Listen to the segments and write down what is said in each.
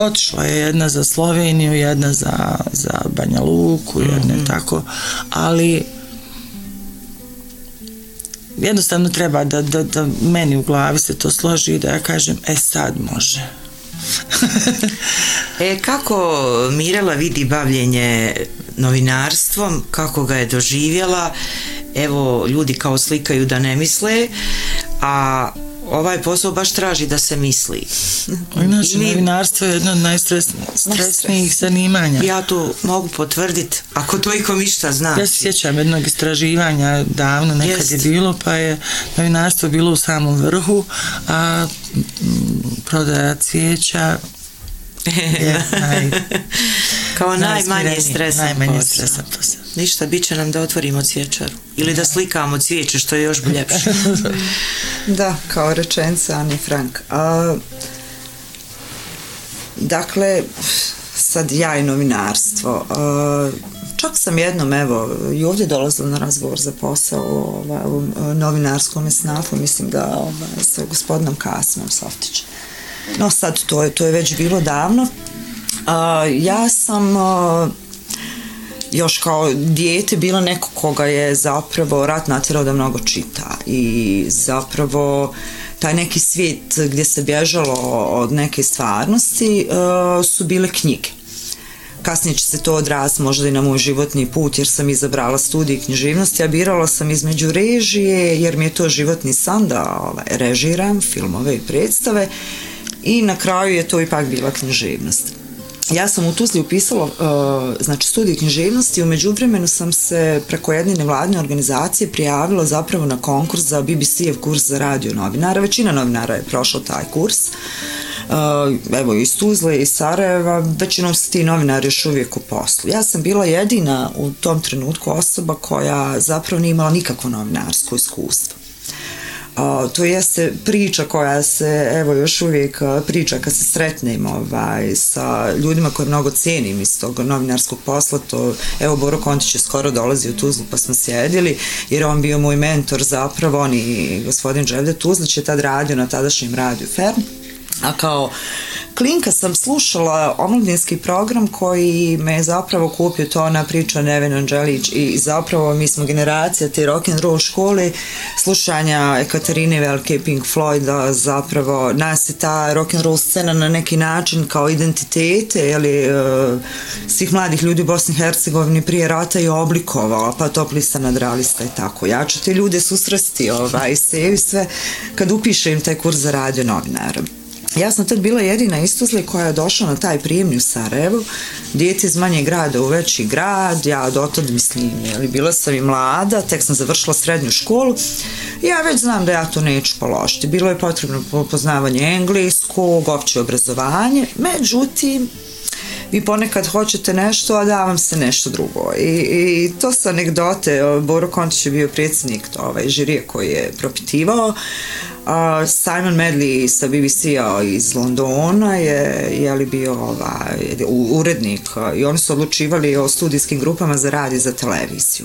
Otišla je jedna za Sloveniju, jedna za Banja Luku, jedna tako, ali jednostavno treba da meni u glavi se to složi i da ja kažem, sad može. Kako Mirela vidi bavljenje novinarstvom, kako ga je doživjela? Evo, ljudi kao slikaju da ne misle, a ovaj posao baš traži da se misli. Inače, novinarstvo je jedno od najstresnijih zanimanja. Ja to mogu potvrditi, ako to ikom išta znači. Ja se sjećam jednog istraživanja davno, nekad je bilo, pa je novinarstvo bilo u samom vrhu, a prodaja cvijeća je kao najmanje stresan posao. Ništa, bit će nam da otvorimo cvijećaru ili da slikamo cvijeće, što je još ljepše. Da, kao rečenica Ani Frank. Dakle, sad ja i novinarstvo. Čak sam jednom, evo, i ovdje dolazila na razgovor za posao u novinarskom snafu, mislim da sa gospodinom Kasimom Softićem. No sad, to je već bilo davno. Ja sam još kao dijete bila neko koga je zapravo rat natjerao da mnogo čita i zapravo taj neki svijet gdje se bježalo od neke stvarnosti su bile knjige. Kasnije će se to odraziti možda i na moj životni put, jer sam izabrala studij književnosti, a birala sam između režije, jer mi je to životni san da režiram filmove i predstave, i na kraju je to ipak bila književnost. Ja sam u Tuzli upisala studij književnosti, u međuvremenu sam se preko jedne nevladine organizacije prijavila zapravo na konkurs za BBC-ev kurs za radio novinara. Većina novinara je prošla taj kurs. Evo, iz Tuzle i Sarajeva, većinom su ti novinari još uvijek u poslu. Ja sam bila jedina u tom trenutku osoba koja zapravo nije imala nikakvo novinarsko iskustvo. To jeste priča koja se, evo, još uvijek priča kad se sretnem sa ljudima koje mnogo cijenim iz tog novinarskog posla. Evo, Boro Kontić je skoro dolazio u Tuzlu pa smo sjedili, jer on bio moj mentor zapravo, on i gospodin Đevdet Tuzlić je tad radio na tadašnjem radiju Fern. A kao klinka sam slušala omladinski program koji me je zapravo kupio, to ona priča Neven Anđelić, i zapravo mi smo generacija te rock'n'roll škole, slušanja Ekaterine Velike, Pink Floyda, zapravo nas je ta rock'n'roll scena na neki način kao identitete svih mladih ljudi u Bosni i Hercegovini prije rata je oblikovala, pa top lista nadrealista i tako. Ja ću te ljude susresti i sebi sve kad upišem taj kurs za radio novinara. Ja sam tad bila jedina iz Tuzle koja je došla na taj prijemni u Sarajevu, dijete iz manjeg grada u veći grad, ja dotad mislim, bila sam i mlada, tek sam završila srednju školu, ja već znam da ja to neću položiti, bilo je potrebno poznavanje engleskog, opće obrazovanje, međutim, vi ponekad hoćete nešto, a da vam se nešto drugo. I to su anegdote. Boro Kontić je bio predsjednik žirije koji je propitivao. Simon Medley sa BBC-a iz Londona je bio urednik i oni su odlučivali o studijskim grupama za rad i za televiziju.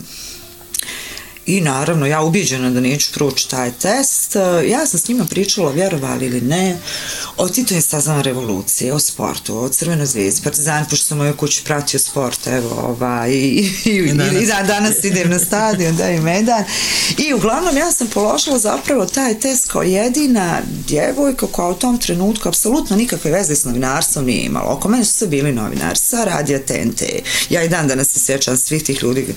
I naravno, ja ubijeđena da neću proći taj test, ja sam s njima pričala, vjerovali ili ne, o Titovim stazama revolucije, o sportu, o Crvenoj zvezdi, Partizani, pošto sam u mojoj kući pratio sport, evo, i danas idem na stadion, da i Medan. I uglavnom ja sam položila zapravo taj test kao jedina djevojka koja u tom trenutku apsolutno nikakve veze s novinarstvom nije imala. Oko mene su sve bili novinari sa radija TNT. Ja i dan danas se sjećam svih tih ljudi,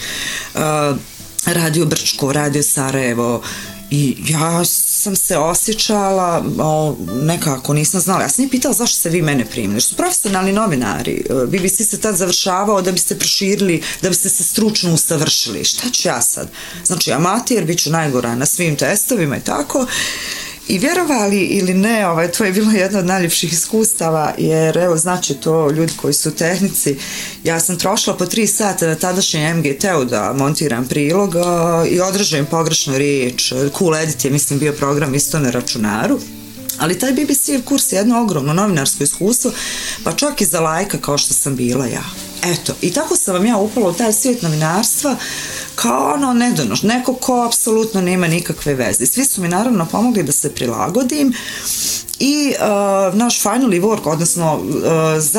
Radio Brčko, Radio Sarajevo, i ja sam se osjećala nekako, nisam znala. Ja sam njih pitala zašto ste vi mene primili, jer su profesionalni novinari. BBC se tad završavao da biste proširili, da biste se stručno usavršili. Šta ću ja sad? Znači, amatir, bit ću najgora na svim testovima i tako. I vjerovali ili ne, to je bilo jedno od najljepših iskustava, jer evo, znači to ljudi koji su u tehnici, ja sam trošila po 3 sata na tadašnjem MGT-u da montiram prilog i održajem pogrešnu riječ. Cool Edit je, mislim, bio program isto na računaru. Ali taj BBC-ev kurs je jedno ogromno novinarsko iskustvo, pa čak i za lajka kao što sam bila ja. Eto, i tako sam vam ja upala u taj svijet novinarstva kao nedonoš, neko ko apsolutno nema nikakve veze. Svi su mi naravno pomogli da se prilagodim I naš finally work, odnosno